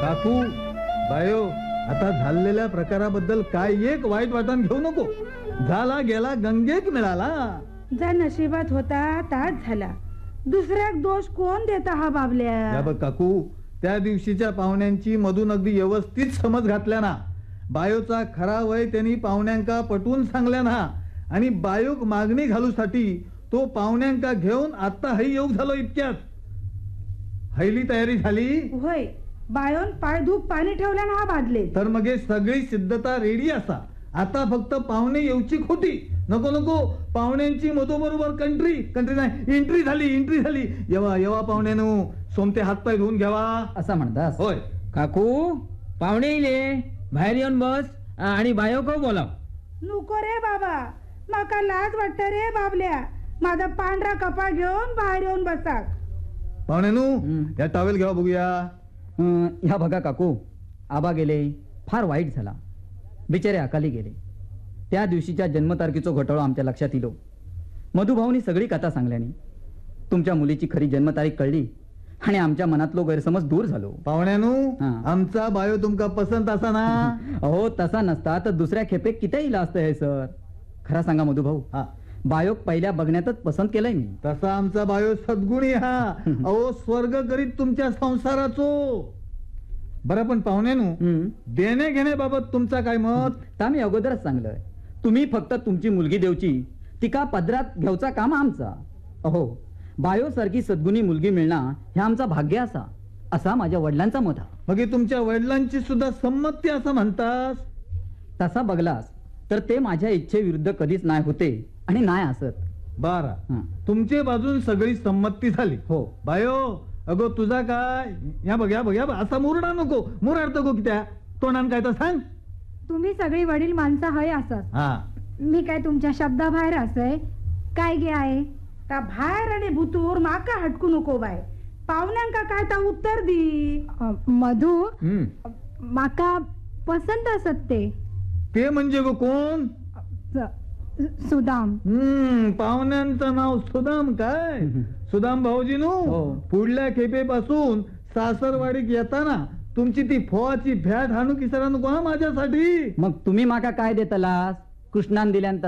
काकू बायो, आता झालेल्या प्रकाराबद्दल काय एक वाईट वाटण घेऊ नको. झाला गेला गंगेक मिळाला. जा नशिबात होता ताच झाला. दुसऱ्या दोष कोण देता हा बाबल्या. या बघ काकू, त्या दिवशीच्या पाहुण्यांची मधून अगदी व्यवस्थित समज घातल्या ना. बायोचा खरा वय त्यांनी पाहुण्यांका पटवून सांगल्या ना. आणि बायोक मागणी घालूसाठी तो पाहुण्यांका घेऊन आता हई येऊ झालो इतक्यात. हैली तयारी झाली होय. बायोन पाय धूप पाणी ठेवल्या ना हा बादले. तर मग हे सगळी सिद्धता रेडी असा. आता फक्त पाहुणे येऊची खोटी. नको नको, पाहुण्यांची मधोबरोबर कंट्री नाही एंट्री झाली. येवा पाहुण्यानो, सोमते हातपाय धुवून घ्यावा असं म्हणतास. होय. काकू, पाहुणे येले, बाहेर येऊन बस आणि बायो को बोलाव. नको रे बाबा, माका लाज वाटत रे बाबल्या. माझा पांढरा कपा घेऊन बाहेर येऊन बसा. पाहुण्यानो, या टॉवेल घ्यावा बघूया. ह्या बघा काकू, आबा गेले, फार वाईट झाला. बिचारे अकाली गेले. त्या दिवशीच्या जन्मतारखेचा घोटाळा आमच्या लक्षात इलो. मधुभाऊनी सगळी कथा सांगल्यानी तुमच्या मुलीची खरी जन्मतारीख कळली आणि आमच्या मनातलो गैरसमज दूर झालो. पाहुण्यानो, हा. आमचा बायो तुमका पसंत असा ना. अहो, तसा नसता तर दुसऱ्या खेपे किती इला असतं हे सर. खरा सांगा मधुभाऊ, हा, बायोक पहिल्या बघण्यातच पसंत केलंय मी. तसा आमचा बायो सद्गुणी हा. अहो, स्वर्ग करीत तुमच्या संसाराचो. बरं, पण पाहुण्यानो, देणे घेण्याबाबत तुमचा काय मत. ता मी अगोदरच सांगलंय. तुम्ही फक्त तुमची मुलगी देवची, तिका पदरात घ्यावचा काम आमचा. अहो, बायो सारखी सद्गुणी मुलगी मिळणं हे आमचा भाग्य असा माझ्या वडिलांचा मत हा. मग हे तुमच्या वडिलांची सुद्धा संमती असं म्हणतास. तसा बघलास तर ते माझ्या इच्छेविरुद्ध कधीच नाही होते आणि नाही असत. बारा, हं. तुमचे बाजून सगळी संमती झाली. हो. बायो, अगो तुझा काय. या बघ असा मुरडा नको. मुराड नको की त्या तोंडान काय तर सांग. तुम्ही सगळी वडील माणसं हय असत. हा, मी काय तुमच्या शब्दाबाहेर असय काय गे आहे. त्या बाहेर आणि भुतूर माका हटकू नको बाय. पाहुण्यांका काय तर उत्तर दी. मधू, माका पसंत असत ते म्हणजे गो कोण. सुदाम. पाहुण्यांचं नाव सुदाम काय. सुदाम भाऊजीनू, हो. पुढल्या खेपेपासून सासरवाडीत येताना तुमची ती फोवाची भ्याट हाणू किसरा नको हा माझ्यासाठी. मग तुम्ही माका काय देतलास. कृष्णान दिल्यानंतर